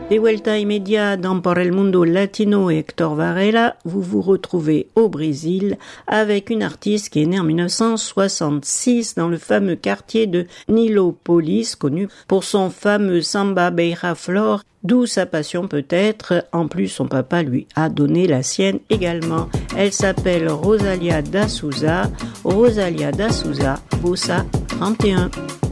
De vuelta immédiata por el mundo latino et Héctor Varela, vous vous retrouvez au Brésil avec une artiste qui est née en 1966 dans le fameux quartier de Nilópolis, connu pour son fameux samba beija-flor, d'où sa passion peut-être. En plus, son papa lui a donné la sienne également. Elle s'appelle Rosalia da Souza, Bossa 31.